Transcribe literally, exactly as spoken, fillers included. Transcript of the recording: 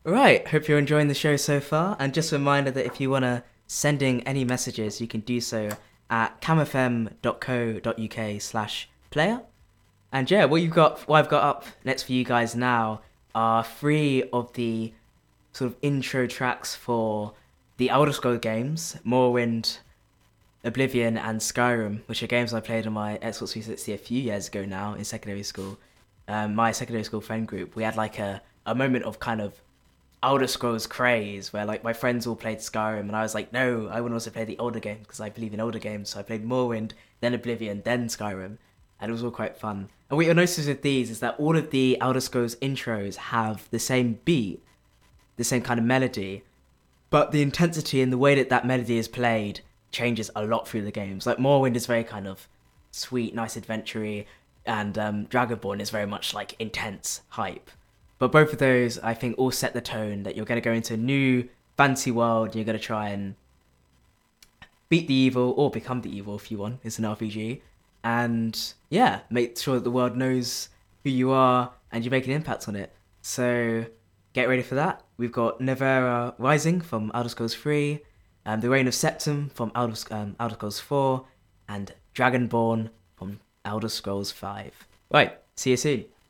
Right, hope you're enjoying the show so far. And just a reminder that if you want to send in any messages, you can do so at camfm.co.uk slash player. And yeah, what you've got, what I've got up next for you guys now are three of the sort of intro tracks for the Elder Scrolls games, Morrowind, Oblivion, and Skyrim, which are games I played on my Xbox three sixty a few years ago now in secondary school. Um, my secondary school friend group, we had like a, a moment of kind of Elder Scrolls craze where like my friends all played Skyrim and I was like, no, I want to also play the older game because I believe in older games. So I played Morrowind, then Oblivion, then Skyrim, and it was all quite fun. And what you'll notice with these is that all of the Elder Scrolls intros have the same beat, the same kind of melody, but the intensity and the way that that melody is played changes a lot through the games. Like Morrowind is very kind of sweet, nice, adventure-y, and um, Dragonborn is very much like intense hype. But both of those, I think, all set the tone that you're going to go into a new fantasy world and you're going to try and beat the evil or become the evil if you want. It's an R P G. And yeah, make sure that the world knows who you are and you make an impact on it. So get ready for that. We've got Nevera Rising from Elder Scrolls three, um, The Reign of Septum from Elder, um, Elder Scrolls four, and Dragonborn from Elder Scrolls five. Right, see you soon.